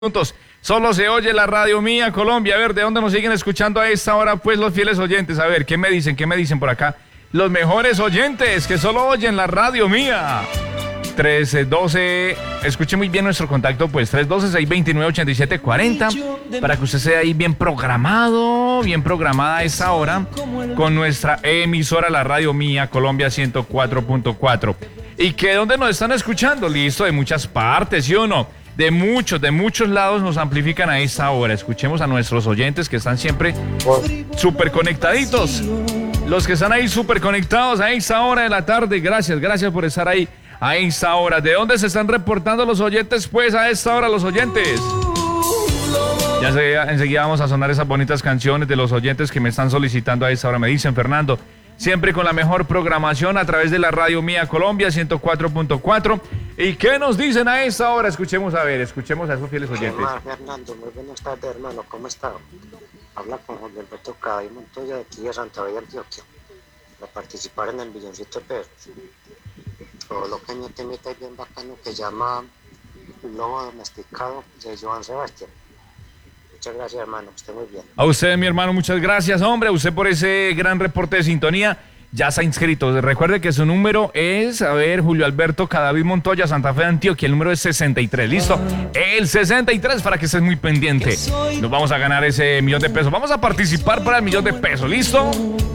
Juntos. Solo se oye la radio mía, Colombia. A ver, ¿de dónde nos siguen escuchando a esta hora? Pues los fieles oyentes. A ver, ¿qué me dicen por acá? Los mejores oyentes que solo oyen la radio mía. 312, escuche muy bien nuestro contacto, pues 312-629-8740, para que usted sea ahí bien programado, bien programada a esta hora, con nuestra emisora, la radio mía, Colombia 104.4. ¿Y que dónde nos están escuchando? Listo, de muchas partes, ¿sí o no? De muchos lados nos amplifican a esta hora. Escuchemos a nuestros oyentes que están siempre súper conectaditos. Los que están ahí súper conectados a esta hora de la tarde, gracias por estar ahí a esta hora. ¿De dónde se están reportando los oyentes? Pues a esta hora los oyentes. Enseguida vamos a sonar esas bonitas canciones de los oyentes que me están solicitando a esta hora. Me dicen, Fernando, siempre con la mejor programación a través de la radio mía Colombia 104.4. ¿Y qué nos dicen a esta hora? Escuchemos a esos fieles oyentes. Fernando, muy buenas tardes, hermano, ¿cómo está? Habla con Juan Alberto Cabay Montoya de aquí de Santa Fe, Antioquia, para participar en el Milloncito de Pesos. Coloqué un temita bien bacano que llama Lobo Domesticado de Joan Sebastián. Muchas gracias, hermano, que esté muy bien. A usted, mi hermano, muchas gracias, hombre, a usted por ese gran reporte de sintonía. Ya está inscrito. Recuerde que su número es, Julio Alberto Cadavid Montoya, Santa Fe, Antioquia. El número es 63. ¿Listo? El 63 para que estés muy pendiente. Nos vamos a ganar ese $1.000.000. Vamos a participar para el $1.000.000. ¿Listo?